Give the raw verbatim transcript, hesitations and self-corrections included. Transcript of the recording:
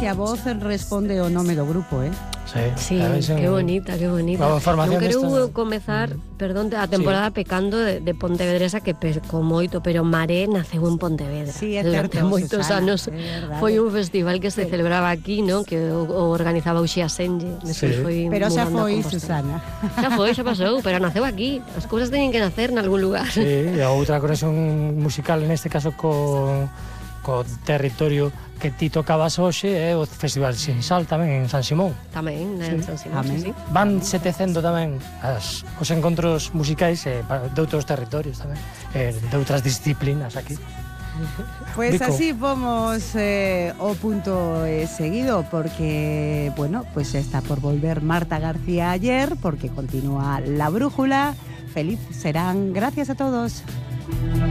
que a voz responde o nome do grupo, eh? Sí, Sí, un... qué bonita, qué bonita. Non quero esta... comezar, mm. perdón, a temporada sí. pecando de, de Pontevedresa que pecou moito, pero Maré naceu en Pontevedra. Sí, é durante certo, moitos Susana, anos foi un festival que se sí. celebraba aquí, ¿no? Que o, o organizaba Uxía Senlle. Sí. Foi pero xa foi, Susana. Xa foi, xa pasou, pero naceu aquí. As cousas teñen que nacer en algún lugar. Sí, e outra conexión musical neste caso co co territorio que ti tocabas hoxe é o Festival Sinsal tamén en San Simón. Tamén, en sí. San Simón, sí, sí. Van setecendo tamén as, os encontros musicais eh, de outros territorios tamén, eh, de outras disciplinas aquí. Pues Vico. Así vamos eh, o punto eh, seguido porque, bueno, pues está por volver Marta García ayer porque continúa La Brújula. Feliz serán. Gracias a todos.